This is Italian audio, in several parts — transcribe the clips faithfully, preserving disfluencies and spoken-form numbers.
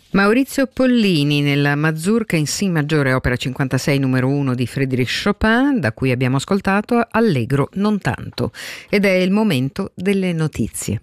Maurizio Pollini nella Mazurka in Si maggiore, opera cinquantasei numero uno di Frédéric Chopin, da cui abbiamo ascoltato Allegro non tanto, ed è il momento delle notizie.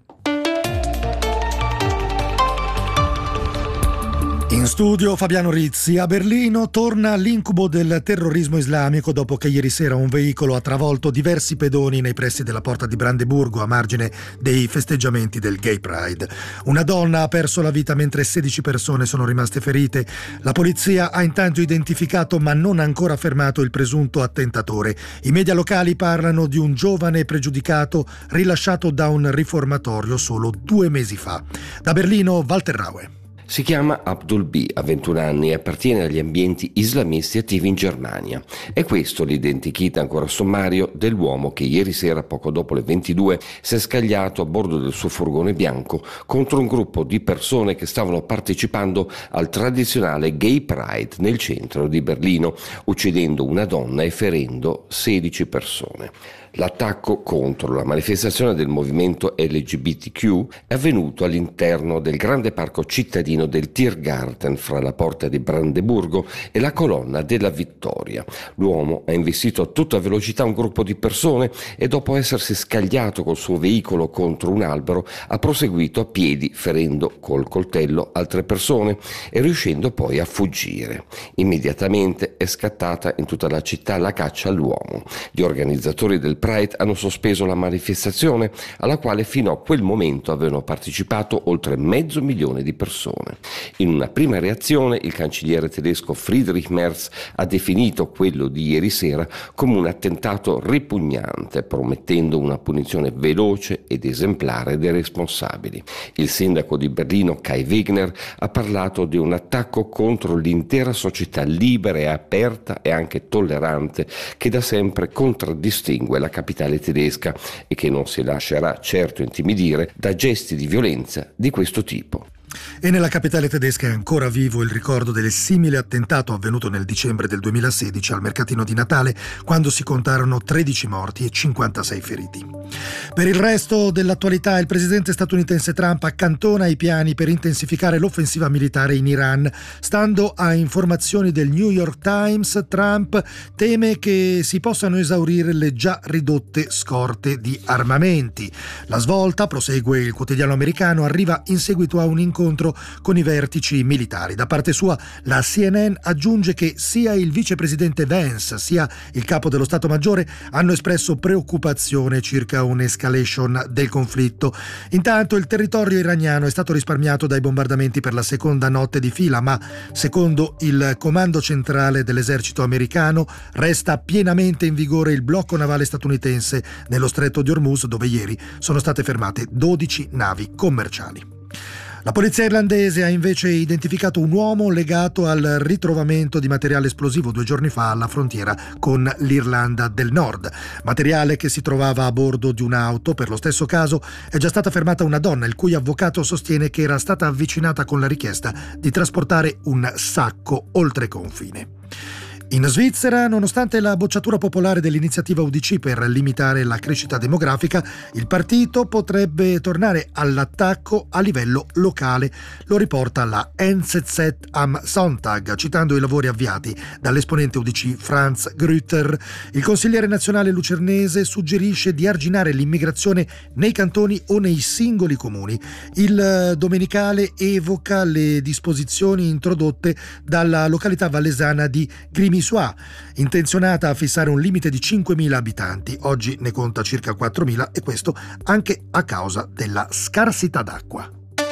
In studio Fabiano Rizzi. A Berlino torna l'incubo del terrorismo islamico dopo che ieri sera un veicolo ha travolto diversi pedoni nei pressi della porta di Brandeburgo a margine dei festeggiamenti del Gay Pride. Una donna ha perso la vita mentre sedici persone sono rimaste ferite. La polizia ha intanto identificato ma non ancora fermato il presunto attentatore. I media locali parlano di un giovane pregiudicato rilasciato da un riformatorio solo due mesi fa. Da Berlino Walter Raue. Si chiama Abdul B, ha ventuno anni e appartiene agli ambienti islamisti attivi in Germania. È questo l'identikit ancora sommario dell'uomo che ieri sera, poco dopo le ventidue, si è scagliato a bordo del suo furgone bianco contro un gruppo di persone che stavano partecipando al tradizionale Gay Pride nel centro di Berlino, uccidendo una donna e ferendo sedici persone. L'attacco contro la manifestazione del movimento L G B T Q è avvenuto all'interno del grande parco cittadino del Tiergarten fra la porta di Brandeburgo e la colonna della Vittoria. L'uomo ha investito a tutta velocità un gruppo di persone e dopo essersi scagliato col suo veicolo contro un albero ha proseguito a piedi ferendo col coltello altre persone e riuscendo poi a fuggire. Immediatamente è scattata in tutta la città la caccia all'uomo. Gli organizzatori del Pride hanno sospeso la manifestazione alla quale fino a quel momento avevano partecipato oltre mezzo milione di persone. In una prima reazione il cancelliere tedesco Friedrich Merz ha definito quello di ieri sera come un attentato ripugnante, promettendo una punizione veloce ed esemplare dei responsabili. Il sindaco di Berlino Kai Wegner ha parlato di un attacco contro l'intera società libera e aperta e anche tollerante che da sempre contraddistingue la capitale tedesca e che non si lascerà certo intimidire da gesti di violenza di questo tipo. E nella capitale tedesca è ancora vivo il ricordo del simile attentato avvenuto nel dicembre del duemilasedici al mercatino di Natale, quando si contarono tredici morti e cinquantasei feriti. Per il resto dell'attualità, il presidente statunitense Trump accantona i piani per intensificare l'offensiva militare in Iran. Stando a informazioni del New York Times, Trump teme che si possano esaurire le già ridotte scorte di armamenti. La svolta, prosegue il quotidiano americano, arriva in seguito a un incontro con i vertici militari. Da parte sua, la C N N aggiunge che sia il vicepresidente Vance sia il capo dello Stato Maggiore hanno espresso preoccupazione circa un'escalation del conflitto. Intanto il territorio iraniano è stato risparmiato dai bombardamenti per la seconda notte di fila, ma secondo il comando centrale dell'esercito americano resta pienamente in vigore il blocco navale statunitense nello stretto di Hormuz, dove ieri sono state fermate dodici navi commerciali. La polizia irlandese ha invece identificato un uomo legato al ritrovamento di materiale esplosivo due giorni fa alla frontiera con l'Irlanda del Nord. Materiale che si trovava a bordo di un'auto. Per lo stesso caso è già stata fermata una donna, il cui avvocato sostiene che era stata avvicinata con la richiesta di trasportare un sacco oltre confine. In Svizzera, nonostante la bocciatura popolare dell'iniziativa U D C per limitare la crescita demografica, il partito potrebbe tornare all'attacco a livello locale. Lo riporta la N Z Z am Sonntag, citando i lavori avviati dall'esponente U D C Franz Grüter. Il consigliere nazionale lucernese suggerisce di arginare l'immigrazione nei cantoni o nei singoli comuni. Il domenicale evoca le disposizioni introdotte dalla località vallesana di Grimi, intenzionata a fissare un limite di cinquemila abitanti. Oggi ne conta circa quattromila, e questo anche a causa della scarsità d'acqua.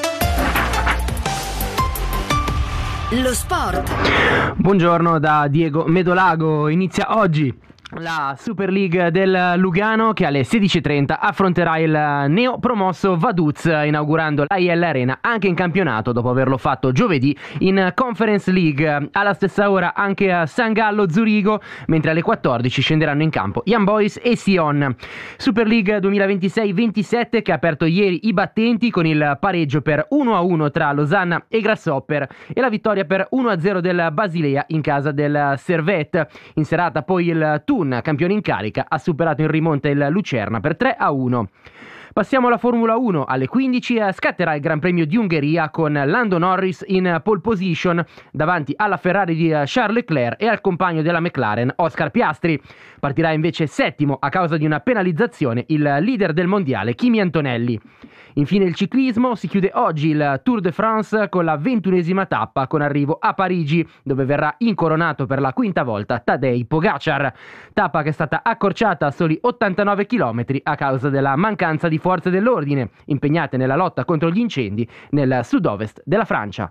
Lo sport. Buongiorno da Diego Medolago. Inizia oggi la Super League del Lugano, che alle sedici e trenta affronterà il neopromosso Vaduz, inaugurando l'A I L Arena anche in campionato dopo averlo fatto giovedì in Conference League. Alla stessa ora anche a San Gallo Zurigo, mentre alle quattordici scenderanno in campo Young Boys e Sion. Super League duemilaventisei ventisette che ha aperto ieri i battenti con il pareggio per uno a uno tra Losanna e Grasshopper e la vittoria per uno a zero del Basilea in casa del Servette. In serata poi il Thun, campione in carica, ha superato in rimonta il Lucerna per tre a uno. Passiamo alla Formula uno. Alle quindici scatterà il Gran Premio di Ungheria con Lando Norris in pole position davanti alla Ferrari di Charles Leclerc e al compagno della McLaren Oscar Piastri. Partirà invece settimo a causa di una penalizzazione il leader del mondiale Kimi Antonelli. Infine il ciclismo, si chiude oggi il Tour de France con la ventunesima tappa con arrivo a Parigi, dove verrà incoronato per la quinta volta Tadej Pogacar. Tappa che è stata accorciata a soli ottantanove chilometri a causa della mancanza di forze dell'ordine impegnate nella lotta contro gli incendi nel sud-ovest della Francia.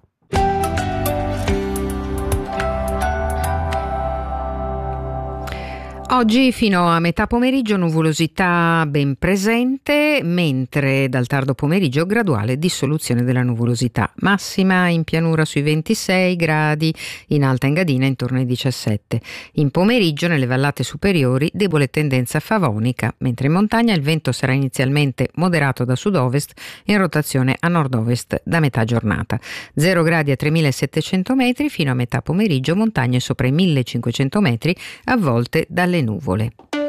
Oggi fino a metà pomeriggio nuvolosità ben presente, mentre dal tardo pomeriggio graduale dissoluzione della nuvolosità. Massima in pianura sui ventisei gradi, in Alta Engadina intorno ai diciassette. In pomeriggio nelle vallate superiori debole tendenza favonica, mentre in montagna il vento sarà inizialmente moderato da sud-ovest in rotazione a nord-ovest da metà giornata. zero gradi a tremilasettecento metri, fino a metà pomeriggio montagne sopra i millecinquecento metri avvolte dalle nuvole.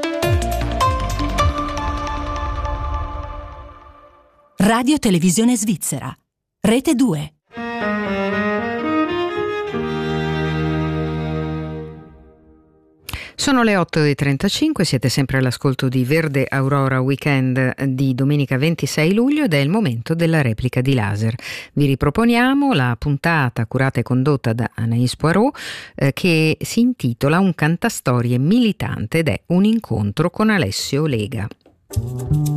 Radio Televisione Svizzera, Rete due. Sono le otto e trentacinque, siete sempre all'ascolto di Verde Aurora Weekend di domenica ventisei luglio ed è il momento della replica di Laser. Vi riproponiamo la puntata curata e condotta da Anaïs Poirot eh, che si intitola Un cantastorie militante ed è un incontro con Alessio Lega.